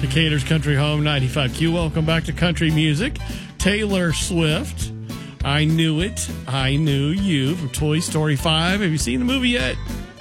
Decatur's Country Home 95Q. Welcome back to Country Music. Taylor Swift, I Knew It, I Knew You from Toy Story 5. Have you seen the movie yet?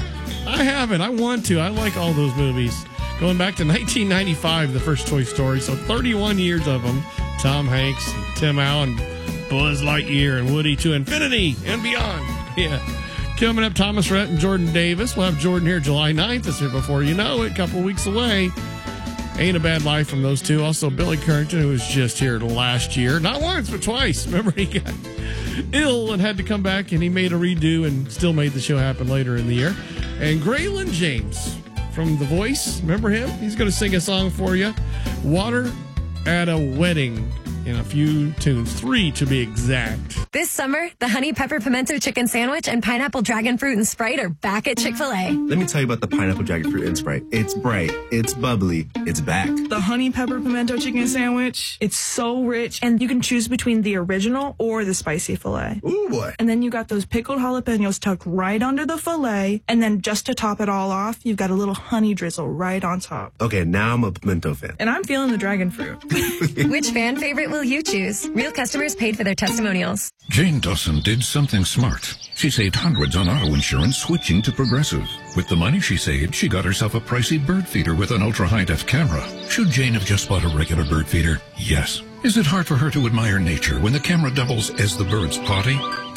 I haven't. I want to. I like all those movies. Going back to 1995, the first Toy Story, so 31 years of them. Tom Hanks, Tim Allen, Buzz Lightyear, and Woody to infinity and beyond. Yeah. Coming up, Thomas Rhett and Jordan Davis. We'll have Jordan here July 9th. This year before you know it, a couple weeks away. Ain't a Bad Life from those two. Also, Billy Currington, who was just here last year. Not once, but twice. Remember, he got ill and had to come back, and he made a redo and still made the show happen later in the year. And Graylin James from The Voice. Remember him? He's going to sing a song for you. Water at a Wedding. In a few tunes, 3 to be exact. This summer, the Honey Pepper Pimento Chicken Sandwich and Pineapple Dragon Fruit and Sprite are back at Chick-fil-A. Let me tell you about the Pineapple Dragon Fruit and Sprite. It's bright, it's bubbly, it's back. The Honey Pepper Pimento Chicken Sandwich, it's so rich, and you can choose between the original or the spicy filet. Ooh, boy. And then you got those pickled jalapenos tucked right under the filet, and then just to top it all off, you've got a little honey drizzle right on top. Okay, now I'm a pimento fan. And I'm feeling the dragon fruit. Which fan favorite will you choose? Real customers paid for their testimonials. Jane Dawson did something smart. She saved hundreds on auto insurance switching to Progressive. With the money she saved, she got herself a pricey bird feeder with an ultra-high-def camera. Should Jane have just bought a regular bird feeder? Yes. Is it hard for her to admire nature when the camera doubles as the bird's potty?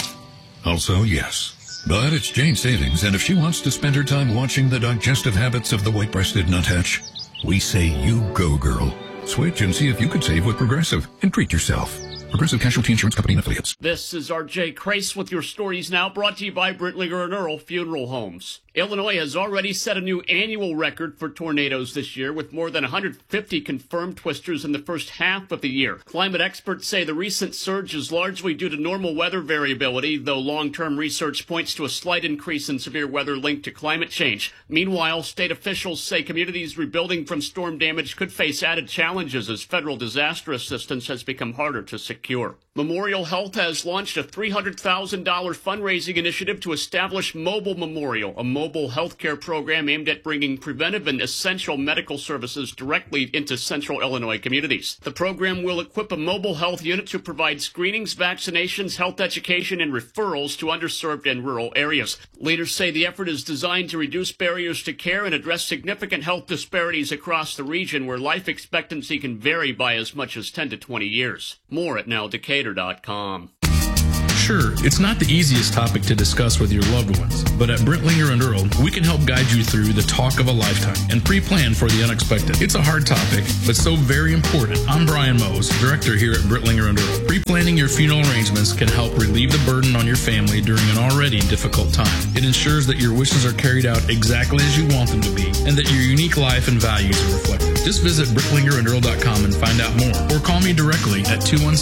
Also, yes. But it's Jane's savings, and if she wants to spend her time watching the digestive habits of the white-breasted nuthatch, we say you go, girl. Switch and see if you could save with Progressive and treat yourself. Progressive Casualty Insurance Company and Affiliates. This is R.J. Crace with your stories now, brought to you by Brittlinger and Earl Funeral Homes. Illinois has already set a new annual record for tornadoes this year, with more than 150 confirmed twisters in the first half of the year. Climate experts say the recent surge is largely due to normal weather variability, though long-term research points to a slight increase in severe weather linked to climate change. Meanwhile, state officials say communities rebuilding from storm damage could face added challenges as federal disaster assistance has become harder to secure. Memorial Health has launched a $300,000 fundraising initiative to establish Mobile Memorial, a mobile healthcare program aimed at bringing preventive and essential medical services directly into central Illinois communities. The program will equip a mobile health unit to provide screenings, vaccinations, health education, and referrals to underserved and rural areas. Leaders say the effort is designed to reduce barriers to care and address significant health disparities across the region, where life expectancy can vary by as much as 10 to 20 years. More at nowdecatur.com. Sure, it's not the easiest topic to discuss with your loved ones, but at Brittlinger and Earl, we can help guide you through the talk of a lifetime and pre-plan for the unexpected. It's a hard topic, but so very important. I'm Brian Mose, director here at Brittlinger and Earl. Pre-planning your funeral arrangements can help relieve the burden on your family during an already difficult time. It ensures that your wishes are carried out exactly as you want them to be, and that your unique life and values are reflected. Just visit bricklingerandearl.com and find out more, or call me directly at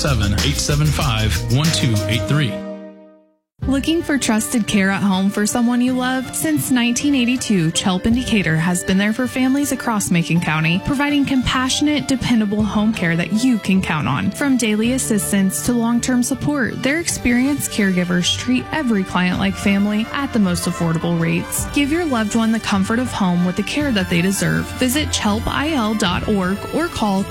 217-875-1283. Looking for trusted care at home for someone you love? Since 1982, Chelp in Decatur has been there for families across Macon County, providing compassionate, dependable home care that you can count on. From daily assistance to long-term support, their experienced caregivers treat every client like family at the most affordable rates. Give your loved one the comfort of home with the care that they deserve. Visit chelpil.org or call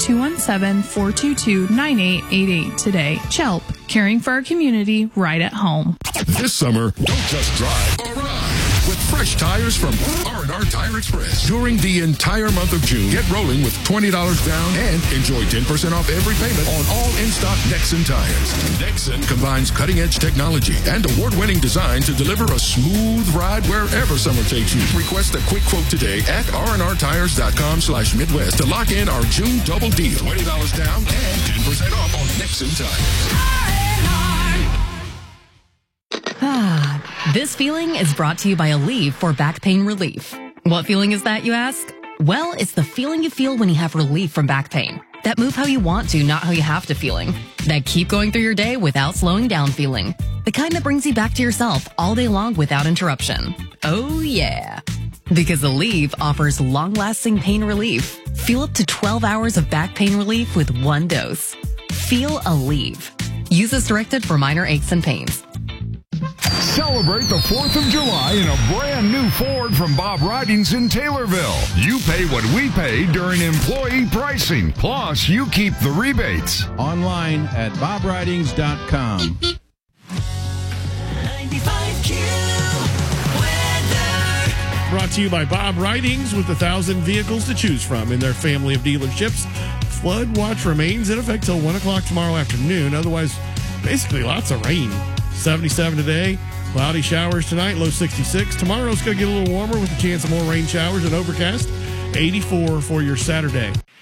217-422-9888 today. Chelp, caring for our community right at home. This summer, don't just drive, arrive with fresh tires from R&R Tire Express. During the entire month of June, get rolling with $20 down and enjoy 10% off every payment on all in-stock Nexen tires. Nexen combines cutting-edge technology and award-winning design to deliver a smooth ride wherever summer takes you. Request a quick quote today at rnrtires.com/Midwest to lock in our June double deal. $20 down and 10% off on Nexen tires. This feeling is brought to you by Aleve for back pain relief. What feeling is that, you ask? Well, it's the feeling you feel when you have relief from back pain. That move how you want to, not how you have to feeling. That keep going through your day without slowing down feeling. The kind that brings you back to yourself all day long without interruption. Oh yeah. Because Aleve offers long-lasting pain relief. Feel up to 12 hours of back pain relief with one dose. Feel Aleve. Use as directed for minor aches and pains. Celebrate the 4th of July in a brand new Ford from Bob Ridings in Taylorville. You pay what we pay during employee pricing. Plus, you keep the rebates. Online at bobridings.com. 95Q weather. Brought to you by Bob Ridings with 1,000 vehicles to choose from in their family of dealerships. Flood watch remains in effect till 1 o'clock tomorrow afternoon. Otherwise, basically lots of rain. 77 today. Cloudy showers tonight, low 66. Tomorrow's going to get a little warmer with a chance of more rain showers and overcast. 84 for your Saturday.